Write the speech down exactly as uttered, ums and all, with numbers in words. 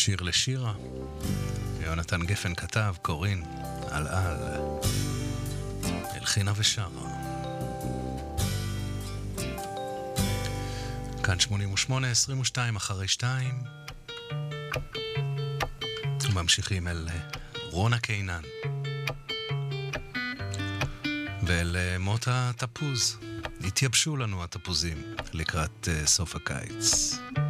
שיר לשירה, יונתן גפן כתב, קורין, על על, הלחינה ושרה. כאן שמונים ושמונה, עשרים ושתיים אחרי שתיים. ממשיכים אל רונה קינן. ואל מוטה תפוז. התייבשו לנו התפוזים לקראת סוף הקיץ.